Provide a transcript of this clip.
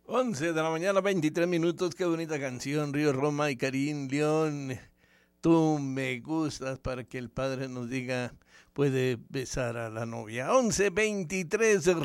11 de la mañana, 23 minutos. Qué bonita canción, Río Roma y Karim León. Tú me gustas, para que el padre nos diga, puede besar a la novia. 11:23,